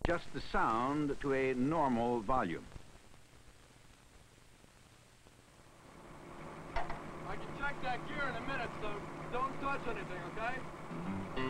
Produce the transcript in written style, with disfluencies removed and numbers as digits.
Adjust the sound to a normal volume. I can check that gear in a minute, so don't touch anything, okay?